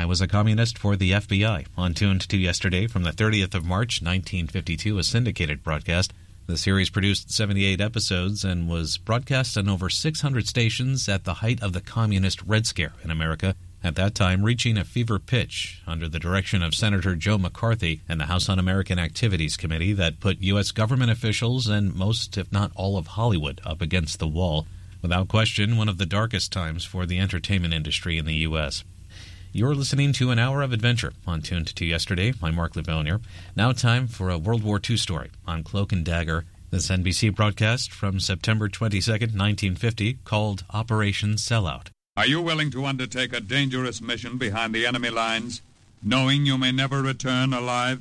I was a communist for the FBI. On Tuned to Yesterday from the 30th of March, 1952, a syndicated broadcast. The series produced 78 episodes and was broadcast on over 600 stations at the height of the Communist Red Scare in America, at that time reaching a fever pitch under the direction of Senator Joe McCarthy and the House Un-American Activities Committee that put U.S. government officials and most, if not all, of Hollywood up against the wall. Without question, one of the darkest times for the entertainment industry in the U.S. You're listening to An Hour of Adventure on Tuned to Yesterday. I'm Mark Lebounier. Now time for a World War II story on Cloak and Dagger. This NBC broadcast from September 22nd, 1950, called Operation Sellout. Are you willing to undertake a dangerous mission behind the enemy lines, knowing you may never return alive?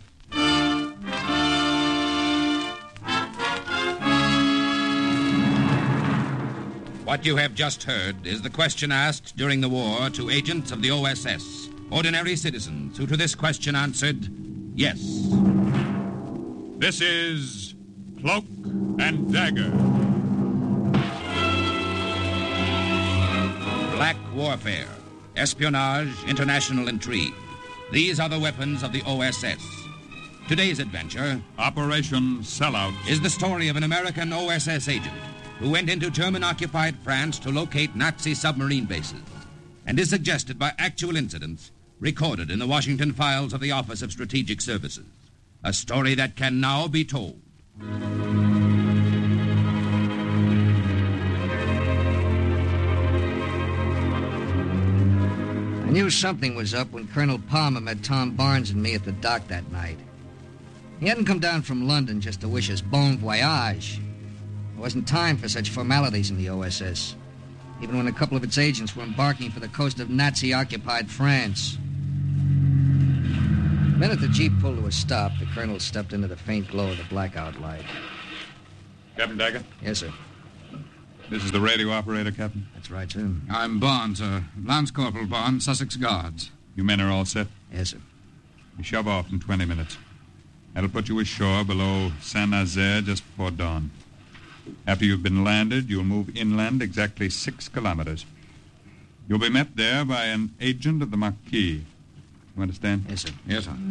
What you have just heard is the question asked during the war to agents of the OSS, ordinary citizens who to this question answered, yes. This is Cloak and Dagger. Black warfare, espionage, international intrigue. These are the weapons of the OSS. Today's adventure, Operation Sellout, is the story of an American OSS agent who went into German-occupied France to locate Nazi submarine bases, and is suggested by actual incidents recorded in the Washington files of the Office of Strategic Services. A story that can now be told. I knew something was up when Colonel Palmer met Tom Barnes and me at the dock that night. He hadn't come down from London just to wish us bon voyage. There wasn't time for such formalities in the OSS, even when a couple of its agents were embarking for the coast of Nazi-occupied France. The minute the Jeep pulled to a stop, the colonel stepped into the faint glow of the blackout light. Captain Dagger? Yes, sir. This is the radio operator, Captain. That's right, sir. I'm Barnes, sir. Lance Corporal Barnes, Sussex Guards. You men are all set? Yes, sir. You shove off in 20 minutes. That'll put you ashore below Saint-Nazaire just before dawn. After you've been landed, you'll move inland exactly 6 kilometers. You'll be met there by an agent of the Marquis. You understand? Yes, sir. Yes, sir.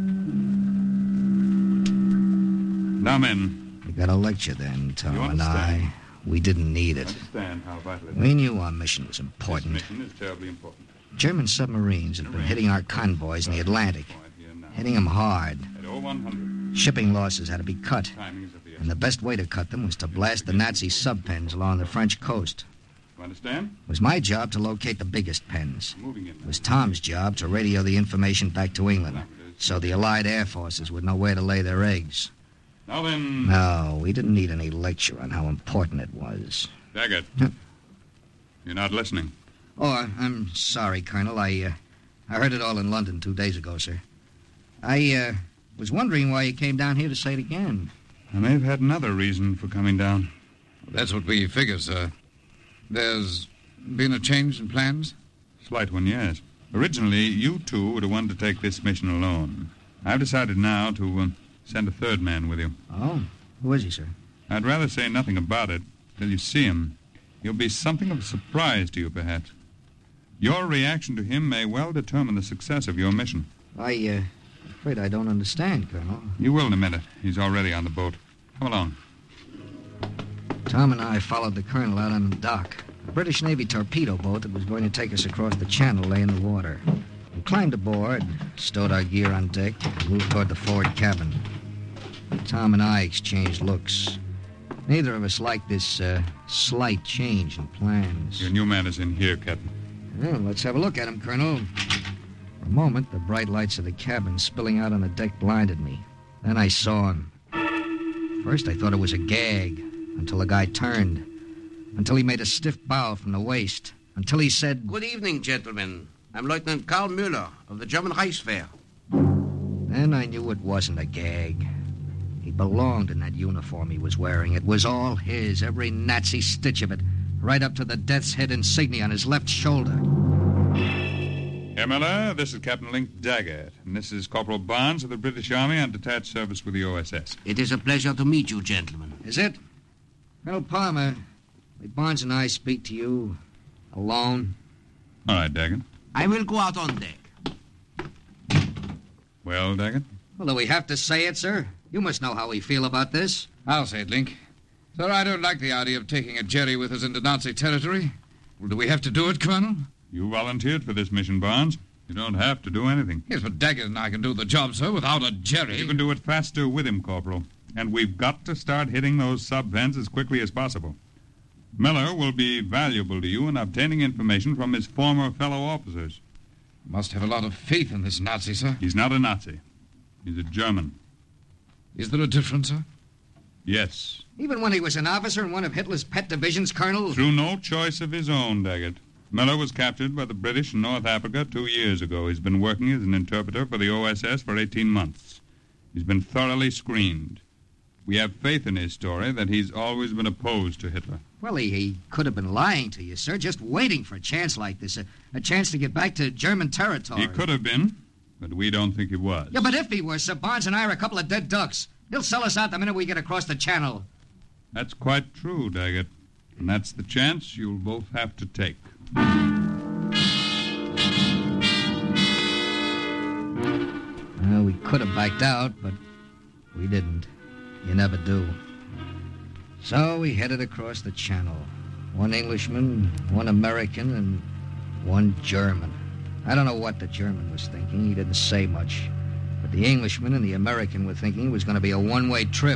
Now, men. We got a lecture then, Tom You and understand? I. We didn't need it. Understand how vital it is. We knew our mission was This important. mission is terribly important. German submarines had been hitting our convoys in the Atlantic, hitting them hard. At 0100, Shipping losses had to be cut, timings of the and the best way to cut them was to blast the Nazi sub-pens along the French coast. You understand? It was my job to locate the biggest pens. Moving in. It was Tom's job to radio the information back to England, so the Allied air forces would know where to lay their eggs. Now then, No, we didn't need any lecture on how important it was. Daggett. You're not listening. Oh, I'm sorry, Colonel. I heard it all in London 2 days ago, sir. I was wondering why you came down here to say it again. I may have had another reason for coming down. That's what we figure, sir. There's been a change in plans? Slight one, yes. Originally, you two were to undertake this mission alone. I've decided now to send a third man with you. Oh, who is he, sir? I'd rather say nothing about it till you see him. He'll be something of a surprise to you, perhaps. Your reaction to him may well determine the success of your mission. I'm afraid I don't understand, Colonel. You will in a minute. He's already on the boat. Come along. Tom and I followed the colonel out on the dock. A British Navy torpedo boat that was going to take us across the channel lay in the water. We climbed aboard, stowed our gear on deck, and moved toward the forward cabin. Tom and I exchanged looks. Neither of us liked this slight change in plans. Your new man is in here, Captain. Well, let's have a look at him, Colonel. For a moment, the bright lights of the cabin spilling out on the deck blinded me. Then I saw him. First, I thought it was a gag, until the guy turned. Until he made a stiff bow from the waist. Until he said, Good evening, gentlemen. I'm Lieutenant Karl Müller of the German Reichswehr. Then I knew it wasn't a gag. He belonged in that uniform he was wearing. It was all his, every Nazi stitch of it, right up to the death's head insignia on his left shoulder. Herr Miller, this is Captain Link Daggett, and this is Corporal Barnes of the British Army on detached service with the OSS. It is a pleasure to meet you, gentlemen. Is it? Colonel Palmer, may Barnes and I speak to you alone? All right, Daggett. I will go out on deck. Well, Daggett? Well, do we have to say it, sir? You must know how we feel about this. I'll say it, Link. Sir, I don't like the idea of taking a Jerry with us into Nazi territory. Well, do we have to do it, Colonel? You volunteered for this mission, Barnes. You don't have to do anything. Yes, but Daggett and I can do the job, sir, without a Jerry. You can do it faster with him, Corporal. And we've got to start hitting those sub-vents as quickly as possible. Miller will be valuable to you in obtaining information from his former fellow officers. Must have a lot of faith in this Nazi, sir. He's not a Nazi. He's a German. Is there a difference, sir? Yes. Even when he was an officer in one of Hitler's pet divisions, Colonel? Through no choice of his own, Daggett. Miller was captured by the British in North Africa 2 years ago. He's been working as an interpreter for the OSS for 18 months. He's been thoroughly screened. We have faith in his story that he's always been opposed to Hitler. Well, he could have been lying to you, sir, just waiting for a chance like this, a chance to get back to German territory. He could have been, but we don't think he was. Yeah, but if he were, Sir, Barnes and I are a couple of dead ducks. He'll sell us out the minute we get across the channel. That's quite true, Daggett. And that's the chance you'll both have to take. Well, we could have backed out, but we didn't. You never do. So we headed across the channel. One Englishman, one American, and one German. I don't know what the German was thinking. He didn't say much. But the Englishman and the American were thinking it was going to be a one-way trip.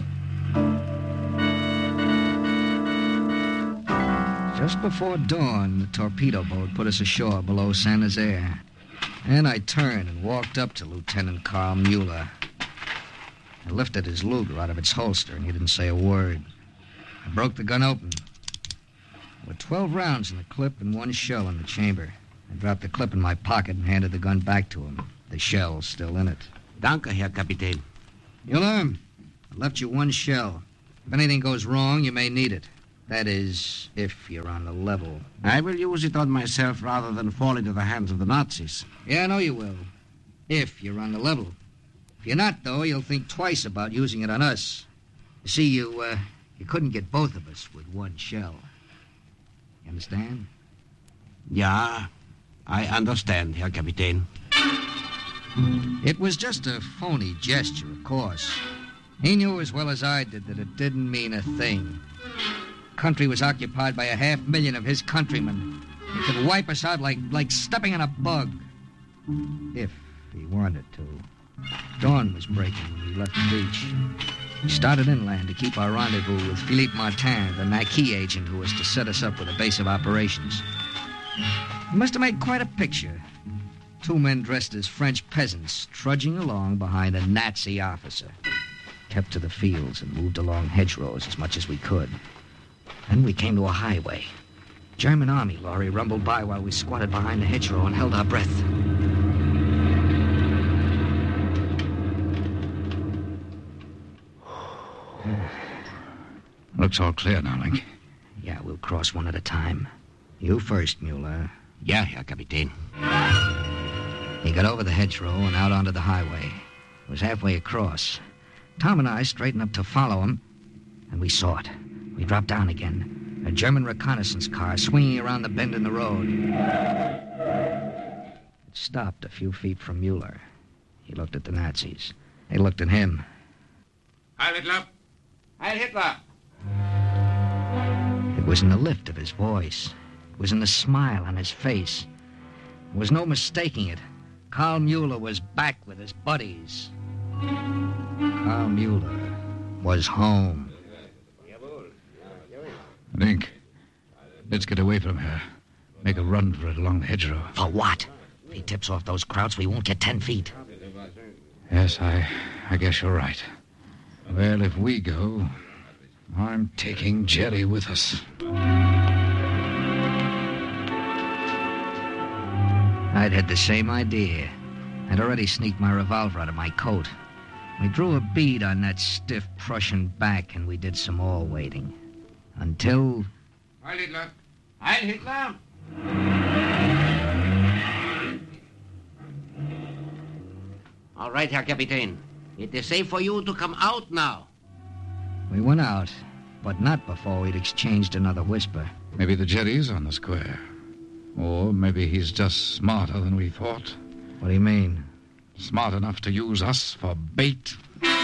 Just before dawn, the torpedo boat put us ashore below Saint-Nazaire. And I turned and walked up to Lieutenant Carl Mueller. I lifted his Luger out of its holster, and he didn't say a word. I broke the gun open. There were 12 rounds in the clip and 1 shell in the chamber. I dropped the clip in my pocket and handed the gun back to him. The shell's still in it. Danke, Herr Kapitän. Mueller, I left you 1 shell. If anything goes wrong, you may need it. That is, if you're on the level. I will use it on myself rather than fall into the hands of the Nazis. Yeah, I know you will. If you're on the level. If you're not, though, you'll think twice about using it on us. You see, you couldn't get both of us with 1 shell. You understand? Ja, I understand, Herr Kapitän. It was just a phony gesture, of course. He knew as well as I did that it didn't mean a thing. The country was occupied by 500,000 of his countrymen. He could wipe us out like stepping on a bug. If he wanted to. Dawn was breaking when we left the beach. We started inland to keep our rendezvous with Philippe Martin, the Maquis agent who was to set us up with a base of operations. He must have made quite a picture. 2 men dressed as French peasants trudging along behind a Nazi officer. Kept to the fields and moved along hedgerows as much as we could. Then we came to a highway. German army lorry rumbled by while we squatted behind the hedgerow and held our breath. Looks all clear now, Link. Yeah, we'll cross one at a time. You first, Mueller. Ja, Herr Kapitän. He got over the hedgerow and out onto the highway. It was halfway across. Tom and I straightened up to follow him, and we saw it. We dropped down again. A German reconnaissance car swinging around the bend in the road. It stopped a few feet from Mueller. He looked at the Nazis. They looked at him. Heil Hitler! Heil Hitler! It was in the lift of his voice. It was in the smile on his face. There was no mistaking it. Carl Mueller was back with his buddies. Carl Mueller was home. Link, let's get away from here. Make a run for it along the hedgerow. For what? If he tips off those krauts, we won't get 10 feet. Yes, I guess you're right. Well, if we go, I'm taking Jerry with us. I'd had the same idea. I'd already sneaked my revolver out of my coat. We drew a bead on that stiff Prussian back, and we did some more waiting. Until... Heil Hitler! Heil Hitler! All right, Herr Kapitän. It is safe for you to come out now. we went out, but not before we'd exchanged another whisper. Maybe the Jerry's on the square. Or maybe he's just smarter than we thought. What do you mean? Smart enough to use us for bait.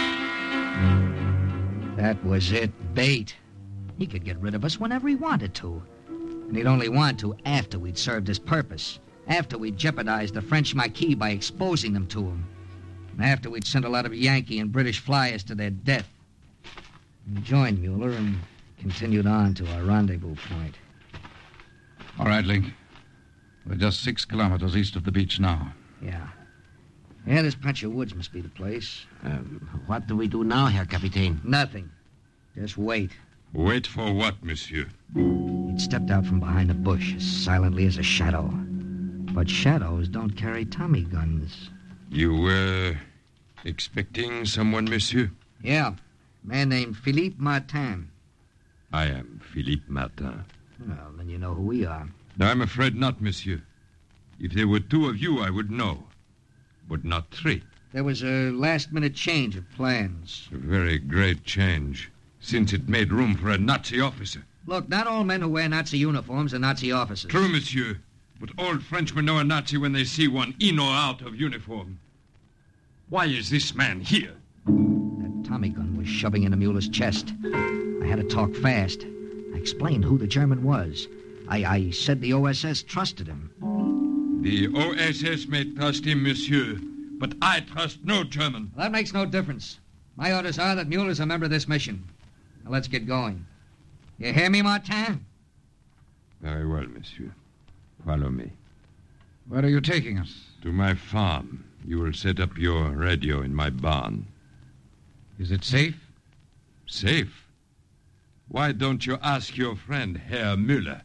That was it, bait. He could get rid of us whenever he wanted to. And he'd only want to after we'd served his purpose. After we'd jeopardized the French Maquis by exposing them to him. And after we'd sent a lot of Yankee and British flyers to their death. We joined Mueller and continued on to our rendezvous point. All right, Link. We're just 6 kilometers east of the beach now. Yeah. Yeah, this patch of woods must be the place. What do we do now, Herr Captain? Nothing. Just wait. Wait for what, monsieur? He'd stepped out from behind a bush as silently as a shadow. But shadows don't carry Tommy guns. You were expecting someone, monsieur? Yeah. A man named Philippe Martin. I am Philippe Martin. Well, then you know who we are. I'm afraid not, monsieur. If there were 2 of you, I would know. But not 3. There was a last-minute change of plans. A very great change, since it made room for a Nazi officer. Look, not all men who wear Nazi uniforms are Nazi officers. True, monsieur. But all Frenchmen know a Nazi when they see one in or out of uniform. Why is this man here? That Tommy gun was shoving into Mueller's chest. I had to talk fast. I explained who the German was. I said the OSS trusted him. The OSS may trust him, monsieur, but I trust no German. That makes no difference. My orders are that Mueller's a member of this mission. Now let's get going. You hear me, Martin? Very well, monsieur. Follow me. Where are you taking us? To my farm. You will set up your radio in my barn. Is it safe? Safe? Why don't you ask your friend, Herr Müller?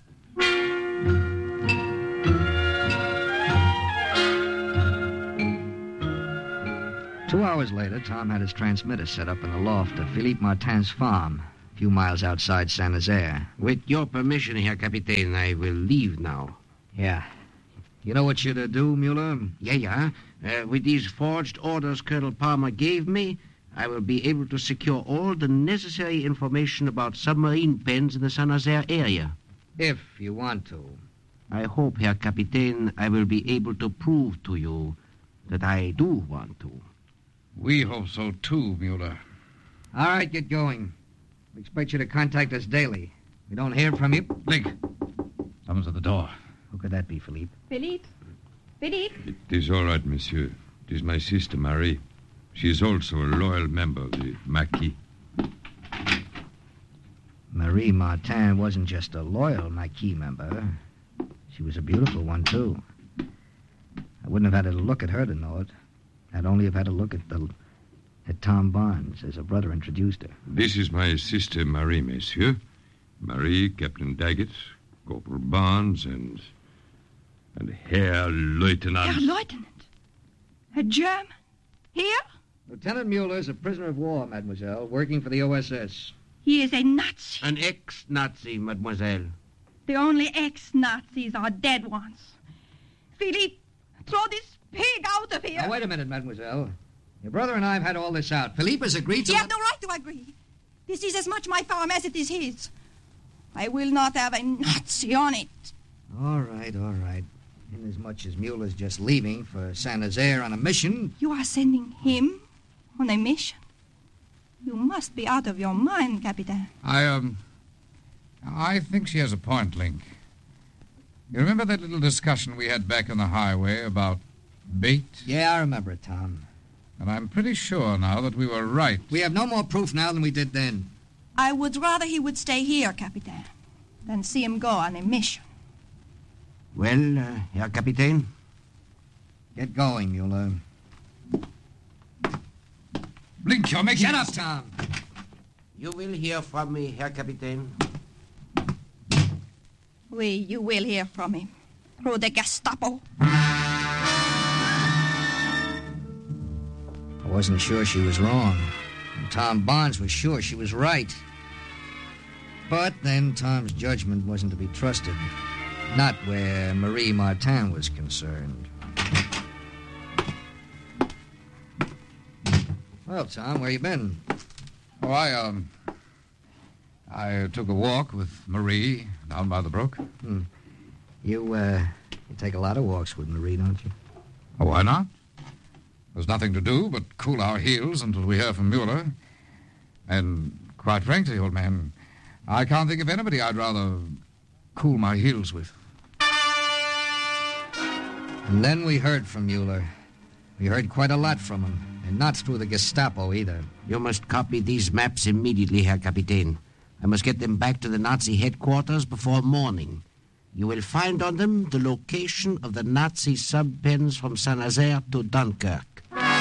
2 hours later, Tom had his transmitter set up in the loft of Philippe Martin's farm, a few miles outside Saint-Nazaire. With your permission, Herr Captain, I will leave now. Yeah. You know what you're to do, Mueller? Yeah. With these forged orders Colonel Palmer gave me, I will be able to secure all the necessary information about submarine pens in the Saint-Nazaire area. If you want to. I hope, Herr Captain, I will be able to prove to you that I do want to. We hope so, too, Mueller. All right, get going. We expect you to contact us daily. If we don't hear from you... Link. Someone's at the door. Who could that be, Philippe? Philippe? Philippe? It is all right, monsieur. It is my sister, Marie. She is also a loyal member of the Maquis. Marie Martin wasn't just a loyal Maquis member. She was a beautiful one, too. I wouldn't have had to look at her to know it. I'd only have had to look at Tom Barnes, as her brother introduced her. This is my sister, Marie, monsieur. Marie, Captain Daggett, Corporal Barnes, and Herr Lieutenant. Herr Lieutenant? A German? Here? Lieutenant Mueller's a prisoner of war, mademoiselle, working for the OSS. He is a Nazi. An ex-Nazi, mademoiselle. The only ex-Nazis are dead ones. Philippe, throw this pig out of here. Now, wait a minute, mademoiselle. Your brother and I have had all this out. Philippe has agreed to... He has no right to agree. This is as much my farm as it is his. I will not have a Nazi on it. All right. Inasmuch as Mueller's just leaving for Saint-Nazaire on a mission... You are sending him on a mission? You must be out of your mind, Captain. I think she has a point, Link. You remember that little discussion we had back on the highway about bait? Yeah, I remember it, Tom. And I'm pretty sure now that we were right. We have no more proof now than we did then. I would rather he would stay here, Captain, than see him go on a mission. Well, Herr Captain? Get going, Mueller. Link, you're making... Shut up, Tom. You will hear from me, Herr Captain. You will hear from him. Through the Gestapo. I wasn't sure she was wrong. And Tom Barnes was sure she was right. But then Tom's judgment wasn't to be trusted. Not where Marie Martin was concerned. Well, Tom, where you been? Oh, I took a walk with Marie down by the brook. You take a lot of walks with Marie, don't you? Oh, why not? There's nothing to do but cool our heels until we hear from Mueller. And quite frankly, old man, I can't think of anybody I'd rather cool my heels with. And then we heard from Mueller. We heard quite a lot from him, and not through the Gestapo either. You must copy these maps immediately, Herr Kapitän. I must get them back to the Nazi headquarters before morning. You will find on them the location of the Nazi sub-pens from Saint-Nazaire to Dunkirk.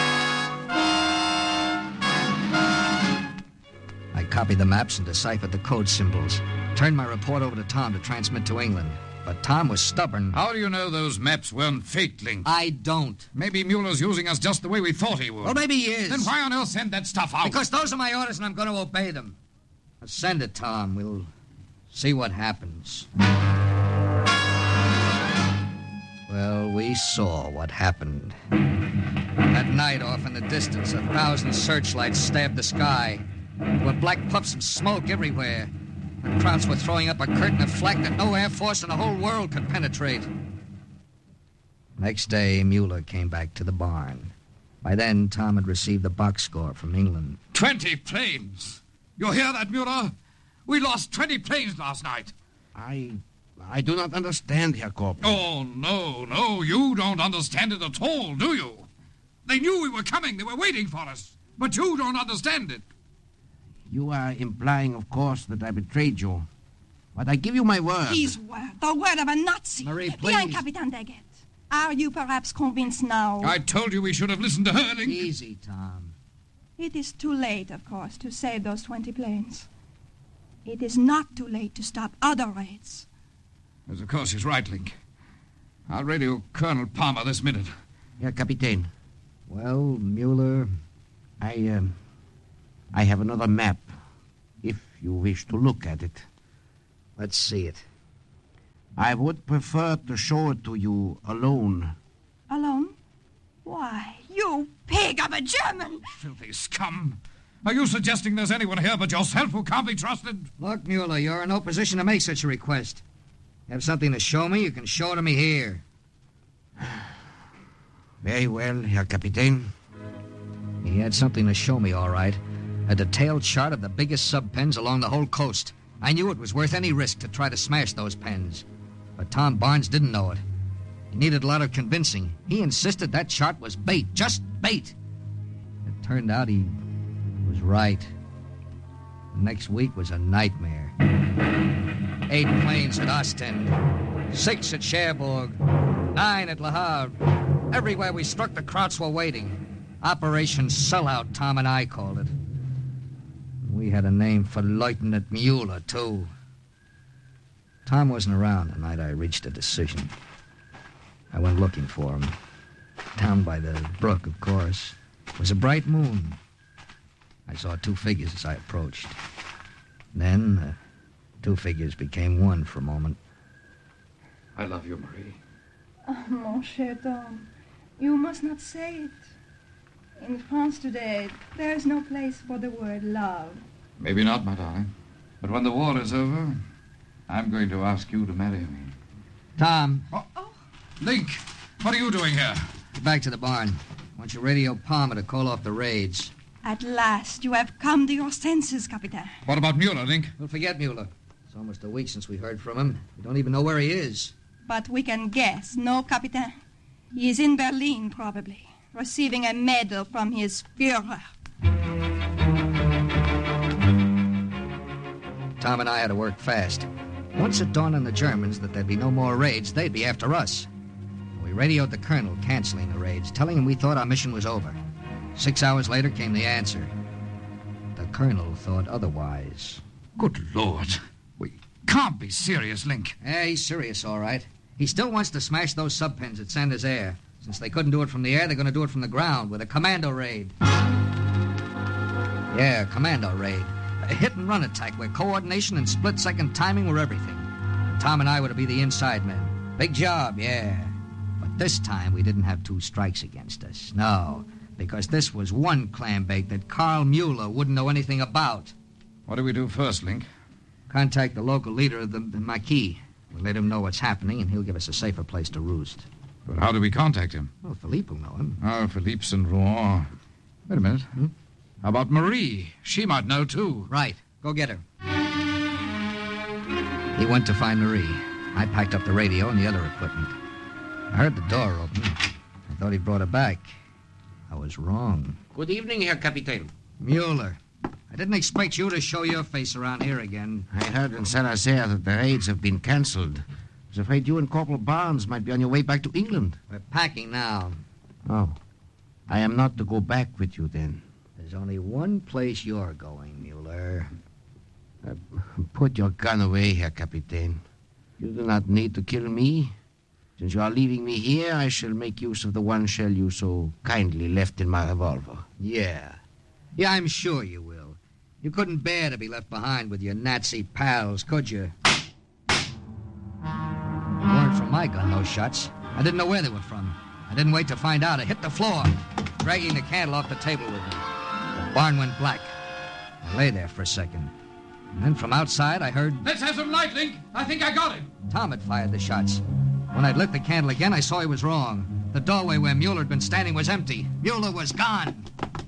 I copied the maps and deciphered the code symbols. Turned my report over to Tom to transmit to England. But Tom was stubborn. How do you know those maps weren't faked, Link? I don't. Maybe Mueller's using us just the way we thought he would. Well, maybe he is. Then why on earth send that stuff out? Because those are my orders and I'm going to obey them. Now send it, Tom. We'll see what happens. Well, we saw what happened. That night, off in the distance, 1,000 searchlights stabbed the sky. There were black puffs of smoke everywhere. The crowds were throwing up a curtain of flak that no air force in the whole world could penetrate. Next day, Mueller came back to the barn. By then, Tom had received the box score from England. 20 planes! You hear that, Mueller? We lost 20 planes last night. I do not understand, Herr Corporal. Oh, no, you don't understand it at all, do you? They knew we were coming. They were waiting for us. But you don't understand it. You are implying, of course, that I betrayed you. But I give you my word. His word, the word of a Nazi. Marie, please. Bien, Captain Daggett. Are you perhaps convinced now? I told you we should have listened to her, Link. Easy, Tom. It is too late, of course, to save those 20 planes. It is not too late to stop other raids. Yes, of course, he's right, Link. I'll radio Colonel Palmer this minute. Herr Kapitän. Well, Mueller... I have another map, if you wish to look at it. Let's see it. I would prefer to show it to you alone. Alone? Why, you pig of a German! Filthy scum. Are you suggesting there's anyone here but yourself who can't be trusted? Look, Mueller, you're in no position to make such a request. You have something to show me, you can show it to me here. Very well, Herr Kapitän. He had something to show me, all right. A detailed chart of the biggest sub-pens along the whole coast. I knew it was worth any risk to try to smash those pens. But Tom Barnes didn't know it. He needed a lot of convincing. He insisted that chart was bait, just bait. It turned out he was right. The next week was a nightmare. 8 planes at Ostend, 6 at Cherbourg, 9 at Le Havre. Everywhere we struck, the Krauts were waiting. Operation Sellout, Tom and I called it. We had a name for Lieutenant Mueller, too. Tom wasn't around the night I reached a decision. I went looking for him. Down by the brook, of course. It was a bright moon. I saw 2 figures as I approached. Then, the 2 figures became one for a moment. I love you, Marie. Oh, mon cher Tom, you must not say it. In France today, there is no place for the word love. Maybe not, my darling. But when the war is over, I'm going to ask you to marry me. Tom, Link, what are you doing here? get back to the barn. I want you radio Palmer to call off the raids. At last, you have come to your senses, Captain. What about Mueller, Link? We'll forget Mueller. It's almost a week since we heard from him. We don't even know where he is. But we can guess, no, Captain? He is in Berlin, probably, receiving a medal from his Führer. Tom and I had to work fast. Once it dawned on the Germans that there'd be no more raids, they'd be after us. We radioed the colonel, canceling the raids, telling him we thought our mission was over. 6 hours later came the answer. The colonel thought otherwise. Good Lord. We can't be serious, Link. Yeah, he's serious, all right. He still wants to smash those sub-pens at Saint-Nazaire. Since they couldn't do it from the air, they're going to do it from the ground with a commando raid. Yeah, commando raid. A hit-and-run attack where coordination and split-second timing were everything. Tom and I were to be the inside men. Big job, yeah. But this time we didn't have 2 strikes against us. No, because this was one clambake that Carl Mueller wouldn't know anything about. What do we do first, Link? Contact the local leader of the Maquis. We'll let him know what's happening, and he'll give us a safer place to roost. But how do we contact him? Well, Philippe will know him. Oh, Philippe's in Rouen. Wait a minute. How about Marie? She might know, too. Right. Go get her. He went to find Marie. I packed up the radio and the other equipment. I heard the door open. I thought he brought her back. I was wrong. Good evening, Herr Captain. Mueller. I didn't expect you to show your face around here again. I heard in Saint-Nazaire that the raids have been cancelled. I was afraid you and Corporal Barnes might be on your way back to England. We're packing now. Oh. I am not to go back with you, then. There's only one place you're going, Mueller. Put your gun away, Herr Captain. You do not need to kill me. Since you are leaving me here, I shall make use of the one shell you so kindly left in my revolver. Yeah, I'm sure you will. You couldn't bear to be left behind with your Nazi pals, could you? They weren't from my gun, those shots. I didn't know where they were from. I didn't wait to find out. I hit the floor, dragging the candle off the table with me. The barn went black. I lay there for a second. And then from outside, I heard... Let's have some light, Link. I think I got him. Tom had fired the shots. When I'd lit the candle again, I saw he was wrong. The doorway where Mueller had been standing was empty. Mueller was gone.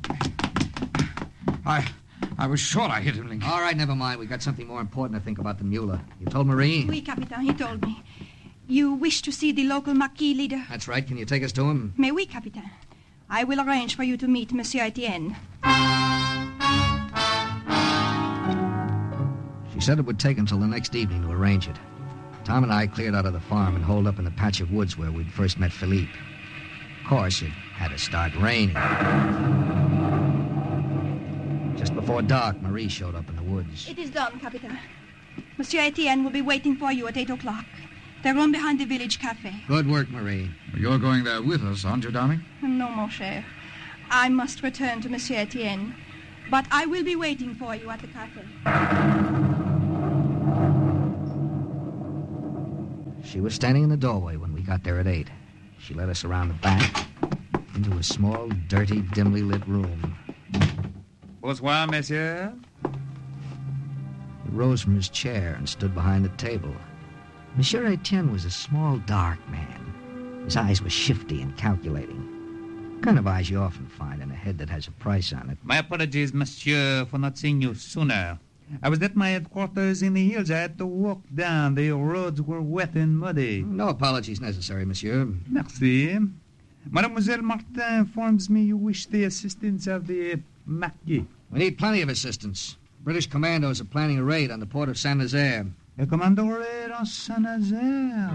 I was sure I hit him, Link. All right, never mind. We got something more important to think about than Mueller. You told Marie? Oui, Captain, he told me. You wish to see the local Maquis leader? That's right. Can you take us to him? Mais oui, Captain. I will arrange for you to meet Monsieur Etienne. She said it would take until the next evening to arrange it. Tom and I cleared out of the farm and holed up in the patch of woods where we'd first met Philippe. Of course, it had to start raining. Just before dark, Marie showed up in the woods. It is done, Captain. Monsieur Etienne will be waiting for you at 8 o'clock. The room behind the village cafe. Good work, Marie. You're going there with us, aren't you, darling? No, mon cher. I must return to Monsieur Etienne. But I will be waiting for you at the cafe. She was standing in the doorway when we got there at 8. She led us around the back into a small, dirty, dimly lit room. Bonsoir, monsieur. He rose from his chair and stood behind the table. Monsieur Etienne was a small, dark man. His eyes were shifty and calculating. The kind of eyes you often find in a head that has a price on it. My apologies, monsieur, for not seeing you sooner. I was at my headquarters in the hills. I had to walk down. The roads were wet and muddy. No apologies necessary, monsieur. Merci. Mademoiselle Martin informs me you wish the assistance of the Maquis. We need plenty of assistance. British commandos are planning a raid on the port of Saint-Nazaire. A commando raid on Saint-Nazaire.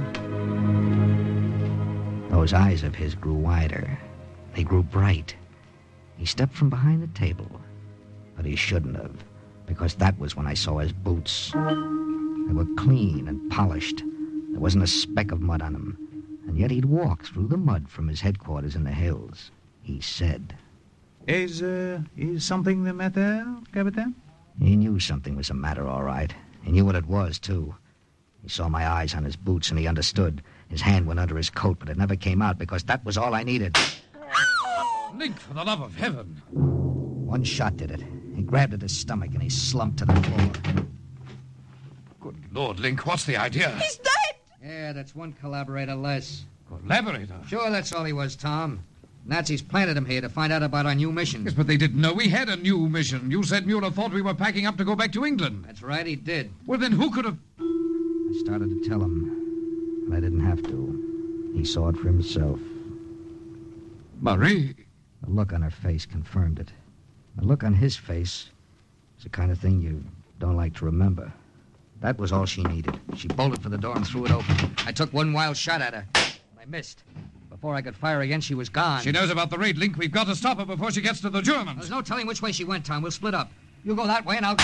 Those eyes of his grew wider. They grew bright. He stepped from behind the table. But he shouldn't have, because that was when I saw his boots. They were clean and polished. There wasn't a speck of mud on them. And yet he'd walked through the mud from his headquarters in the hills. He said. Is something the matter, Captain? He knew something was the matter, all right. He knew what it was, too. He saw my eyes on his boots, and he understood. His hand went under his coat, but it never came out, because that was all I needed. Link, for the love of heaven. One shot did it. He grabbed at his stomach, and he slumped to the floor. Good Lord, Link, what's the idea? He's dead! Yeah, that's one collaborator less. Collaborator? Sure, that's all he was, Tom. Nazis planted him here to find out about our new mission. Yes, but they didn't know we had a new mission. You said Mueller thought we were packing up to go back to England. That's right, he did. Well, then who could have... I started to tell him, but I didn't have to. He saw it for himself. Marie? The look on her face confirmed it. The look on his face is the kind of thing you don't like to remember. That was all she needed. She bolted for the door and threw it open. I took one wild shot at her. I missed. Before I could fire again, she was gone. She knows about the raid, Link. We've got to stop her before she gets to the Germans. There's no telling which way she went, Tom. We'll split up. You go that way and I'll...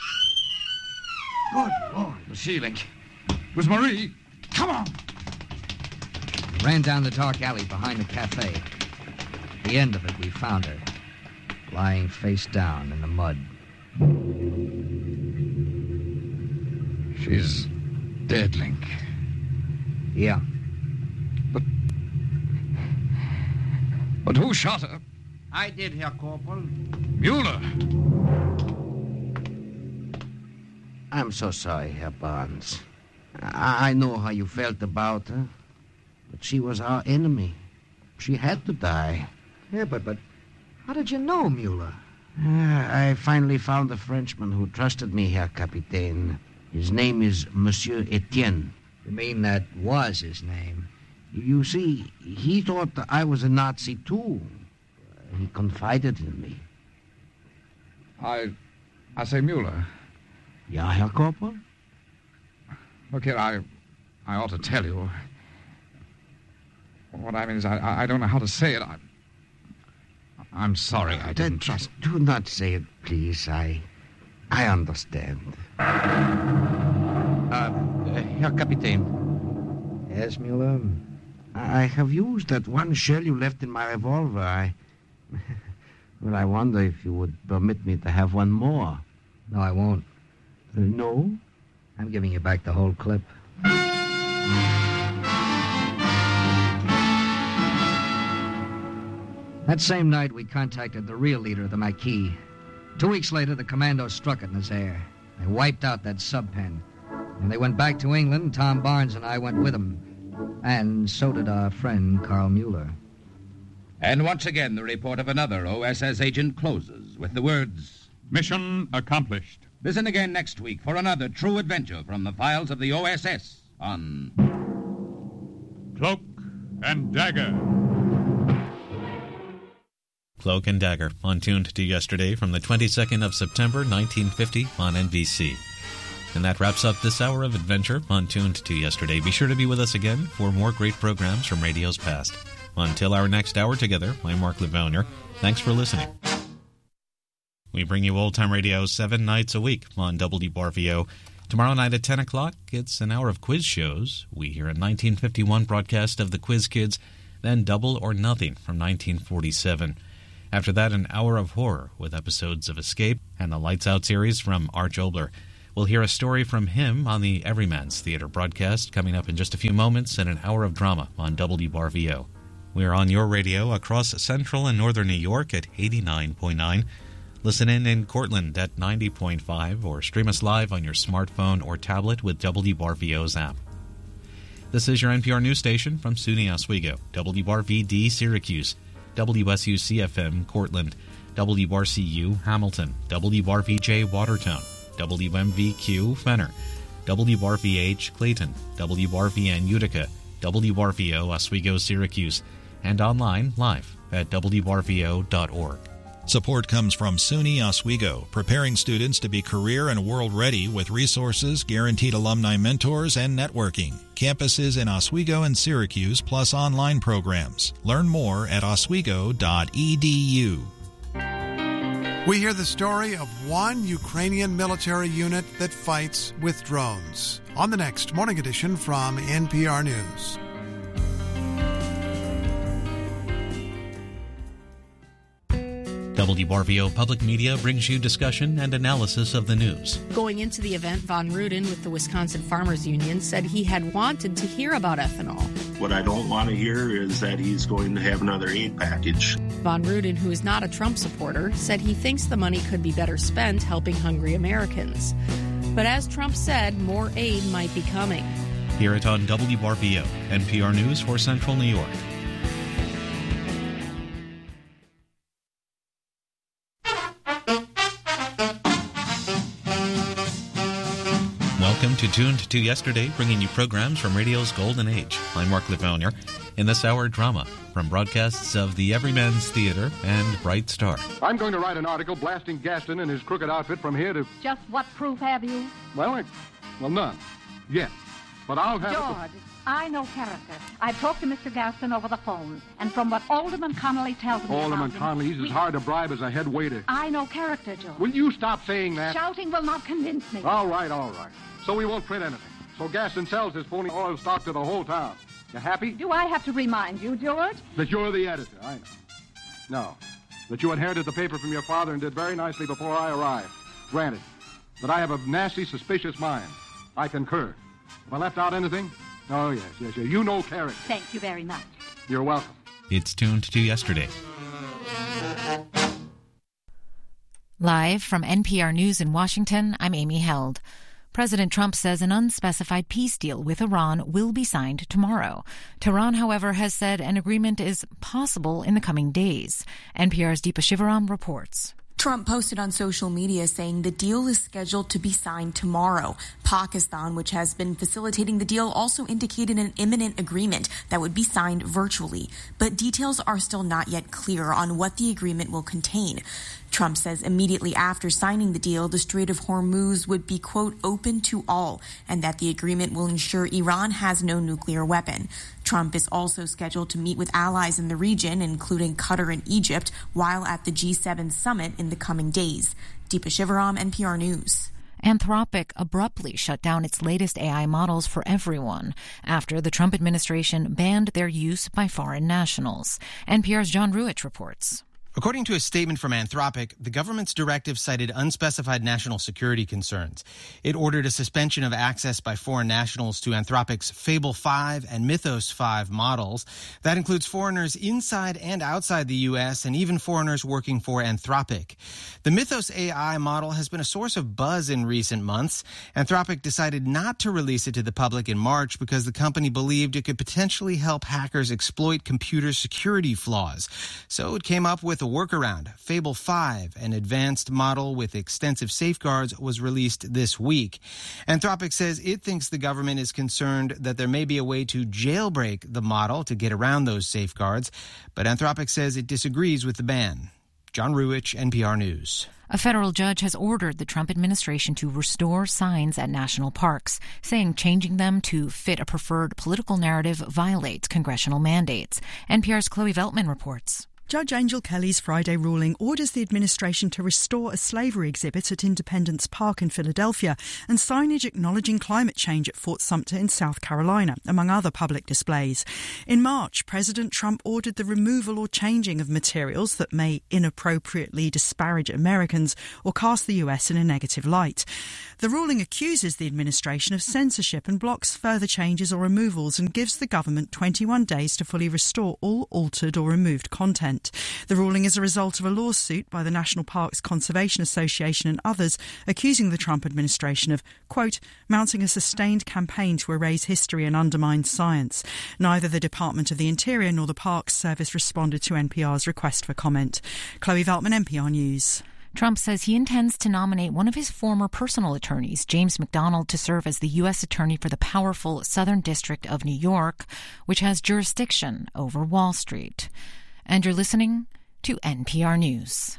Good Lord. Was she, Link? It was Marie. Come on. We ran down the dark alley behind the cafe. At the end of it, we found her, lying face down in the mud. She's dead, Link. Yeah. But who shot her? I did, Herr Corporal. Mueller. I'm so sorry, Herr Barnes. I know how you felt about her. But she was our enemy. She had to die. Yeah, but how did you know, Mueller? I finally found the Frenchman who trusted me, Herr Capitaine. His name is Monsieur Etienne. You mean that was his name? You see, he thought that I was a Nazi, too. He confided in me. I say, Mueller. Ja, Herr Corporal? Look here, I ought to tell you. What I mean is, I don't know how to say it. I'm sorry I didn't trust. Do not say it, please. I understand. Herr Capitaine. Yes, Mueller? I have used that one shell you left in my revolver. Well, I wonder if you would permit me to have one more. No, I won't. No? I'm giving you back the whole clip. That same night, we contacted the real leader of the Maquis. 2 weeks later, the commandos struck at Nazaire. They wiped out that sub-pen. When they went back to England, Tom Barnes and I went with them. And so did our friend, Carl Mueller. And once again, the report of another OSS agent closes with the words, Mission accomplished. Listen again next week for another true adventure from the files of the OSS on Cloak and Dagger. Cloak and Dagger, on Tuned to Yesterday from the 22nd of September, 1950 on NBC. And that wraps up this hour of adventure on Tuned to Yesterday. Be sure to be with us again for more great programs from radio's past. Until our next hour together, I'm Mark Livonier. Thanks for listening. We bring you old-time radio 7 nights a week on WBRVO. Tomorrow night at 10 o'clock, it's an hour of quiz shows. We hear a 1951 broadcast of the Quiz Kids, then Double or Nothing from 1947. After that, an hour of horror with episodes of Escape and the Lights Out series from Arch Oboler. We'll hear a story from him on the Everyman's Theater broadcast coming up in just a few moments, and an hour of drama on WBRVO. We are on your radio across central and northern New York at 89.9. Listen in Cortland at 90.5 or stream us live on your smartphone or tablet with WBRVO's app. This is your NPR news station from SUNY Oswego, WBRVD Syracuse, WSUCFM Cortland, WRCU Hamilton, WRVJ Watertown, WMVQ Fenner, WRVH Clayton, WRVN Utica, WRVO Oswego Syracuse, and online live at WRVO.org. Support comes from SUNY Oswego, preparing students to be career and world ready with resources, guaranteed alumni mentors, and networking. Campuses in Oswego and Syracuse, plus online programs. Learn more at oswego.edu. We hear the story of one Ukrainian military unit that fights with drones on the next Morning Edition from NPR News. WBRVO Public Media brings you discussion and analysis of the news. Going into the event, Von Ruden with the Wisconsin Farmers Union said he had wanted to hear about ethanol. What I don't want to hear is that he's going to have another aid package. Von Ruden, who is not a Trump supporter, said he thinks the money could be better spent helping hungry Americans. But as Trump said, more aid might be coming. Hear it on WBRVO, NPR News for Central New York. Welcome to Tuned to Yesterday, bringing you programs from radio's golden age. I'm Mark Livonier. In this hour, drama from broadcasts of the Everyman's Theater and Bright Star. I'm going to write an article blasting Gaston and his crooked outfit from here to... Just what proof have you? Well, none. Yet. But I'll have... George, I know character. I've talked to Mr. Gaston over the phone, and from what Alderman Connolly tells me Alderman Connolly, he's as hard to bribe as a head waiter. I know character, George. Will you stop saying that? Shouting will not convince me. All right. So we won't print anything. So Gaston sells his phony oil stock to the whole town. You happy? Do I have to remind you, George? That you're the editor, I know. No. That you inherited the paper from your father and did very nicely before I arrived. Granted. That I have a nasty, suspicious mind. I concur. Have I left out anything? Oh, yes. You know character. Thank you very much. You're welcome. It's Tuned to Yesterday. Live from NPR News in Washington, I'm Amy Held. President Trump says an unspecified peace deal with Iran will be signed tomorrow. Tehran, however, has said an agreement is possible in the coming days. NPR's Deepa Shivaram reports. Trump posted on social media saying the deal is scheduled to be signed tomorrow. Pakistan, which has been facilitating the deal, also indicated an imminent agreement that would be signed virtually. But details are still not yet clear on what the agreement will contain. Trump says immediately after signing the deal, the Strait of Hormuz would be, quote, open to all, and that the agreement will ensure Iran has no nuclear weapon. Trump is also scheduled to meet with allies in the region, including Qatar and Egypt, while at the G7 summit in the coming days. Deepa Shivaram, NPR News. Anthropic abruptly shut down its latest AI models for everyone after the Trump administration banned their use by foreign nationals. NPR's John Ruich reports. According to a statement from Anthropic, the government's directive cited unspecified national security concerns. It ordered a suspension of access by foreign nationals to Anthropic's Fable 5 and Mythos 5 models. That includes foreigners inside and outside the U.S. and even foreigners working for Anthropic. The Mythos AI model has been a source of buzz in recent months. Anthropic decided not to release it to the public in March because the company believed it could potentially help hackers exploit computer security flaws. So it came up with a workaround. Fable 5, an advanced model with extensive safeguards, was released this week. Anthropic says it thinks the government is concerned that there may be a way to jailbreak the model to get around those safeguards, but Anthropic says it disagrees with the ban. John Ruich, NPR News. A federal judge has ordered the Trump administration to restore signs at national parks, saying changing them to fit a preferred political narrative violates congressional mandates. NPR's Chloe Veltman reports. Judge Angel Kelly's Friday ruling orders the administration to restore a slavery exhibit at Independence Park in Philadelphia and signage acknowledging climate change at Fort Sumter in South Carolina, among other public displays. In March, President Trump ordered the removal or changing of materials that may inappropriately disparage Americans or cast the U.S. in a negative light. The ruling accuses the administration of censorship and blocks further changes or removals and gives the government 21 days to fully restore all altered or removed content. The ruling is a result of a lawsuit by the National Parks Conservation Association and others accusing the Trump administration of, quote, mounting a sustained campaign to erase history and undermine science. Neither the Department of the Interior nor the Parks Service responded to NPR's request for comment. Chloe Veltman, NPR News. Trump says he intends to nominate one of his former personal attorneys, James McDonald, to serve as the U.S. Attorney for the powerful Southern District of New York, which has jurisdiction over Wall Street. And you're listening to NPR News.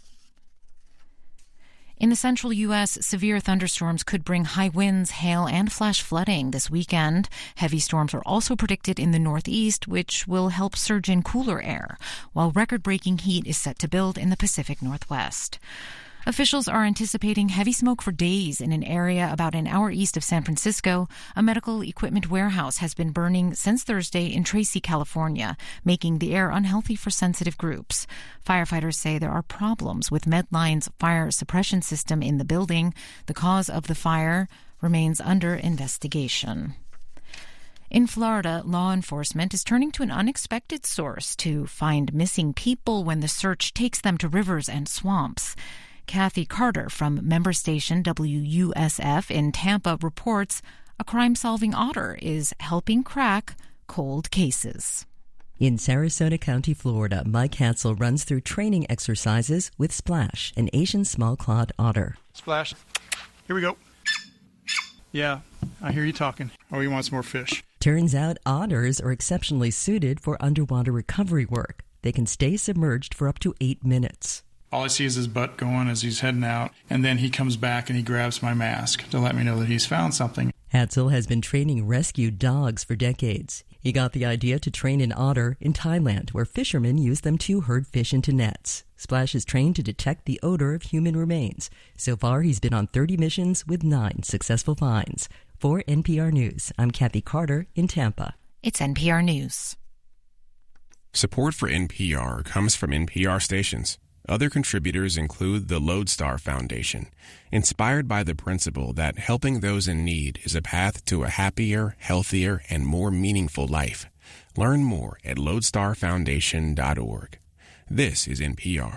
In the central U.S., severe thunderstorms could bring high winds, hail, and flash flooding this weekend. Heavy storms are also predicted in the Northeast, which will help surge in cooler air, while record-breaking heat is set to build in the Pacific Northwest. Officials are anticipating heavy smoke for days in an area about an hour east of San Francisco. A medical equipment warehouse has been burning since Thursday in Tracy, California, making the air unhealthy for sensitive groups. Firefighters say there are problems with Medline's fire suppression system in the building. The cause of the fire remains under investigation. In Florida, law enforcement is turning to an unexpected source to find missing people when the search takes them to rivers and swamps. Kathy Carter from member station WUSF in Tampa reports a crime-solving otter is helping crack cold cases. In Sarasota County, Florida, Mike Hatzel runs through training exercises with Splash, an Asian small-clawed otter. Splash. Here we go. Yeah, I hear you talking. Oh, you want some more fish? Turns out otters are exceptionally suited for underwater recovery work. They can stay submerged for up to 8 minutes. All I see is his butt going as he's heading out, and then he comes back and he grabs my mask to let me know that he's found something. Hatzel has been training rescued dogs for decades. He got the idea to train an otter in Thailand, where fishermen use them to herd fish into nets. Splash is trained to detect the odor of human remains. So far, he's been on 30 missions with 9 successful finds. For NPR News, I'm Kathy Carter in Tampa. It's NPR News. Support for NPR comes from NPR stations. Other contributors include the Lodestar Foundation, inspired by the principle that helping those in need is a path to a happier, healthier, and more meaningful life. Learn more at lodestarfoundation.org. This is NPR.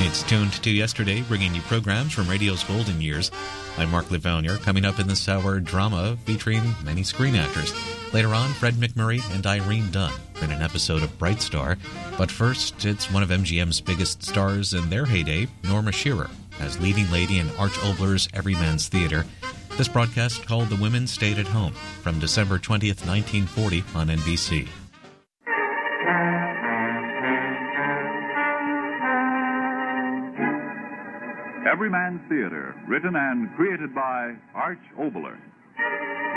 It's Tuned to Yesterday, bringing you programs from radio's golden years. I'm Mark Livonier. Coming up in this hour, drama featuring many screen actors. Later on, Fred McMurray and Irene Dunne in an episode of Bright Star. But first, it's one of MGM's biggest stars in their heyday, Norma Shearer, as leading lady in Arch Obler's Everyman's Theater. This broadcast called The Women Stayed at Home from December 20th, 1940 on NBC. Everyman's Theater, written and created by Arch Obler.